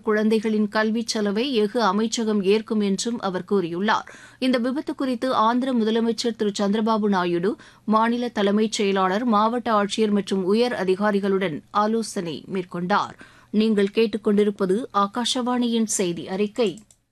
குழந்தைகளின் கல்விச் செலவை எஃகு அமைச்சகம் ஏற்கும் என்றும் அவர் கூறியுள்ளார். இந்த விபத்து குறித்து ஆந்திர முதலமைச்சர் திரு சந்திரபாபு நாயுடு மாநில தலைமைச் செயலாளர், மாவட்ட ஆட்சியர் மற்றும் உயர் அதிகாரிகளுடன் ஆலோசனை மேற்கொண்டார். நீங்கள் கேட்டுக்கொண்டிருப்பது ஆகாஷவாணியின் செய்தி அறிக்கை.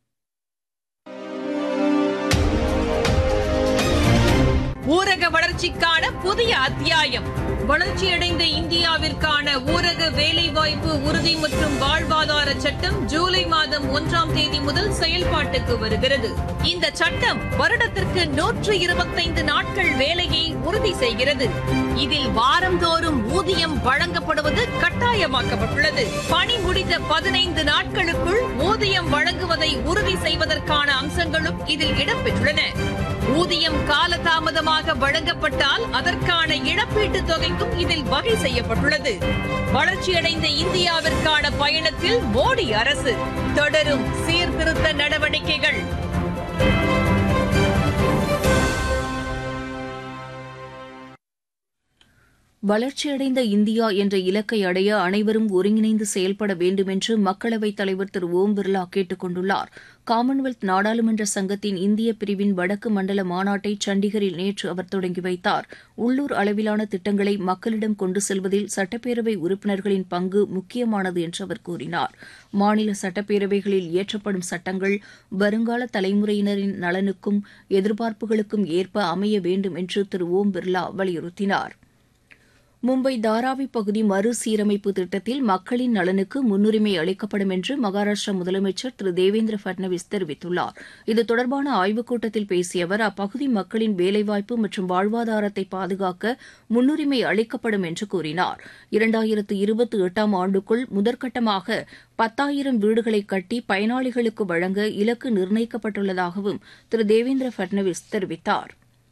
ஊரக வளர்ச்சிக்கான புதிய அத்தியாயம். வளர்ச்சியடைந்த இந்தியாவிற்கான ஊரக வேலைவாய்ப்பு உறுதி மற்றும் வாழ்வாதார சட்டம் ஜூலை மாதம் 1ஆம் தேதி முதல் செயல்பாட்டுக்கு வருகிறது. இந்த சட்டம் வருடத்திற்கு 125 நாட்கள் வேலையை உறுதி செய்கிறது. இதில் வாரந்தோறும் ஊதியம் வழங்கப்படுவது கட்டாயமாக்கப்பட்டுள்ளது. பணி முடிந்த 15 நாட்களுக்குள் ஊதியம் வழங்குவதை உறுதி செய்வதற்கான அம்சங்களும் இதில் இடம்பெற்றுள்ளன. ஊதியம் காலதாமதமாக வழங்கப்பட்டால் அதற்கான இழப்பீட்டுத் தொகைக்கும் இதில் வகை செய்யப்பட்டுள்ளது. வளர்ச்சியடைந்த இந்தியாவிற்கான பயணத்தில் மோடி அரசு தொடரும் சீர்திருத்த நடவடிக்கைகள். வளர்ச்சியடைந்த இந்தியா என்ற இலக்கை அடைய அனைவரும் ஒருங்கிணைந்து செயல்பட வேண்டும் என்று மக்களவைத் தலைவர் திரு ஓம் பிர்லா கேட்டுக் கொண்டுள்ளார். காமன்வெல்த் நாடாளுமன்ற சங்கத்தின் இந்திய பிரிவின் வடக்கு மண்டல மாநாட்டை சண்டிகரில் நேற்று அவர் தொடங்கி வைத்தார். உள்ளூர் அளவிலான திட்டங்களை மக்களிடம் கொண்டு செல்வதில் சட்டப்பேரவை உறுப்பினர்களின் பங்கு முக்கியமானது என்று அவர் கூறினார். மாநில சட்டப்பேரவைகளில் இயற்றப்படும் சட்டங்கள் வருங்கால தலைமுறையினரின் நலனுக்கும் எதிர்பார்ப்புகளுக்கும் ஏற்ப அமைய வேண்டும் என்று திரு ஓம் பிர்லா வலியுறுத்தினார். மும்பை தாராவி பகுதி மறுசீரமைப்பு திட்டத்தில் மக்களின் நலனுக்கு முன்னுரிமை அளிக்கப்படும் என்று மகாராஷ்டிரா முதலமைச்சர் திரு தேவேந்திர பட்னவிஸ் தெரிவித்துள்ளார். இது தொடர்பான ஆய்வுக் கூட்டத்தில் பேசிய அவர் அப்பகுதி மக்களின் வேலைவாய்ப்பு மற்றும் வாழ்வாதாரத்தை பாதுகாக்க முன்னுரிமை அளிக்கப்படும் என்று கூறினார். 2028ஆம் ஆண்டுக்குள் முதற்கட்டமாக 10,000 வீடுகளை கட்டி பயனாளிகளுக்கு வழங்க இலக்கு நிர்ணயிக்கப்பட்டுள்ளதாகவும் திரு தேவேந்திர பட்னவிஸ் தெரிவித்தார்.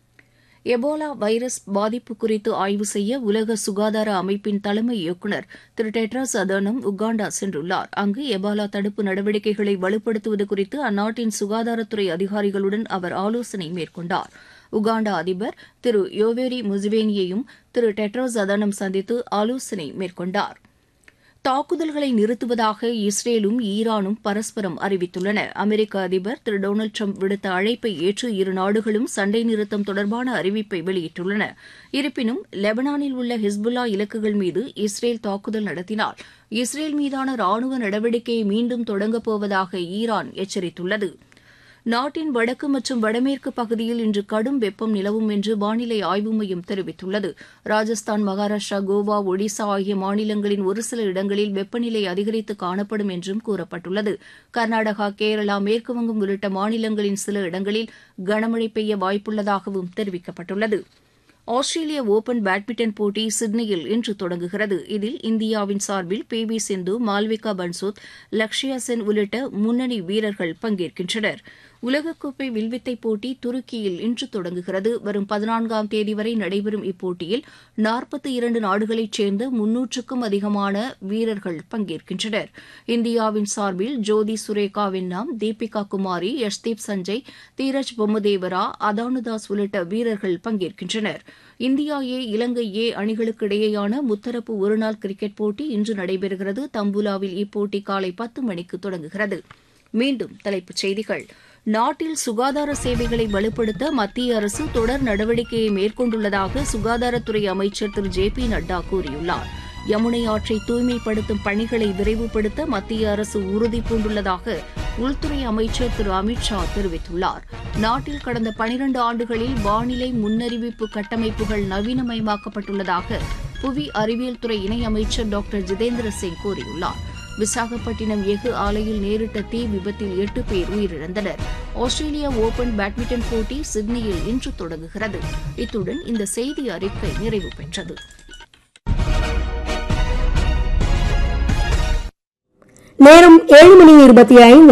எபோலா வைரஸ் பாதிப்பு குறித்து ஆய்வு செய்ய உலக சுகாதார அமைப்பின் தலைமை இயக்குநர் திரு டெட்ராஸ் அதனோம் உகாண்டா சென்றுள்ளார். அங்கு எபோலா தடுப்பு நடவடிக்கைகளை வலுப்படுத்துவது குறித்து அந்நாட்டின் சுகாதாரத்துறை அதிகாரிகளுடன் அவர் ஆலோசனை மேற்கொண்டார். உகாண்டா அதிபர் திரு யோவேரி முசேவேனியையும் திரு டெட்ராஸ் அதனோம் சந்தித்து ஆலோசனை மேற்கொண்டார். தாக்குதல்களை நிறுத்துவதாக இஸ்ரேலும் ஈரானும் பரஸ்பரம் அறிவித்துள்ளன. அமெரிக்க அதிபர் திரு டொனால்டு டிரம்ப் விடுத்த அழைப்பை ஏற்று இரு நாடுகளும் சண்டை நிறுத்தம் தொடர்பான அறிவிப்பை வெளியிட்டுள்ளன. இருப்பினும் லெபனானில் உள்ள ஹிஸ்புல்லா இலக்குகள் மீது இஸ்ரேல் தாக்குதல் நடத்தினால் இஸ்ரேல் மீதான ராணுவ நடவடிக்கையை மீண்டும் தொடங்கப் போவதாக ஈரான் எச்சரித்துள்ளது. நாட்டின் வடக்கு மற்றும் வடமேற்கு பகுதியில் இன்று கடும் வெப்பம் நிலவும் என்று வானிலை ஆய்வு மையம் தெரிவித்துள்ளது. ராஜஸ்தான், மகாராஷ்டிரா, கோவா, ஒடிசா ஆகிய மாநிலங்களின் ஒரு சில இடங்களில் வெப்பநிலை அதிகரித்து காணப்படும் என்றும் கூறப்பட்டுள்ளது. கர்நாடகா, கேரளா, மேற்குவங்கம் உள்ளிட்ட மாநிலங்களின் சில இடங்களில் கனமழை பெய்ய வாய்ப்புள்ளதாகவும் தெரிவிக்கப்பட்டுள்ளது. ஆஸ்திரேலிய ஒபன் பேட்மிண்டன் போட்டி சிட்னியில் இன்று தொடங்குகிறது. இதில் இந்தியாவின் சார்பில் பி.வி. சிந்து, மால்விகா பன்சோத், லக்ஷயா சென் உள்ளிட்ட முன்னணி வீரர்கள் பங்கேற்கின்றனர். உலகக்கோப்பை வில்வித்தை போட்டி துருக்கியில் இன்று தொடங்குகிறது. வரும் 14ஆம் தேதி வரை நடைபெறும் இப்போட்டியில் 42 நாடுகளைச் சேர்ந்த 300க்கும் அதிகமான வீரர்கள் பங்கேற்கின்றனர். இந்தியாவின் சார்பில் ஜோதி சுரேகா வென்னாம், தீபிகா குமாரி, யஷ்தீப் சஞ்சய், தீரஜ் பொம்மதேவரா, அதானுதாஸ் உள்ளிட்ட வீரர்கள் பங்கேற்கின்றனர். இந்தியா ஏ, இலங்கை ஏ அணிகளுக்கு இடையேயான முத்தரப்பு ஒருநாள் கிரிக்கெட் போட்டி இன்று நடைபெறுகிறது. தம்புலாவில் இப்போட்டி காலை 10 மணிக்கு தொடங்குகிறது. மீண்டும் தலைப்புச் செய்திகள். நாட்டில் சுகாதார சேவைகளை வலுப்படுத்த மத்திய அரசு தொடர் நடவடிக்கையை மேற்கொண்டுள்ளதாக சுகாதாரத்துறை அமைச்சர் திரு ஜே.பி. நட்டா கூறியுள்ளார். யமுனை ஆற்றை தூய்மைப்படுத்தும் பணிகளை விரைவுபடுத்த மத்திய அரசு உறுதிபூண்டுள்ளதாக உள்துறை அமைச்சர் திரு அமித் ஷா தெரிவித்துள்ளார். நாட்டில் கடந்த 12 ஆண்டுகளில் வானிலை முன்னறிவிப்பு கட்டமைப்புகள் நவீனமயமாக்கப்பட்டுள்ளதாக புவி அறிவியல் துறை இணையமைச்சர் டாக்டர் ஜிதேந்திர சிங் கூறியுள்ளார். விசாகப்பட்டினம் எஃகு ஆலையில் நேரிட்ட தீ விபத்தில் 8 பேர் உயிரிழந்தனர். ஆஸ்திரேலியா ஓபன் பேட்மிண்டன் போட்டி சிட்னியில் இன்று தொடங்குகிறது. இத்துடன் இந்த செய்தி அறிக்கை நிறைவு பெற்றது. நேரம் 7:25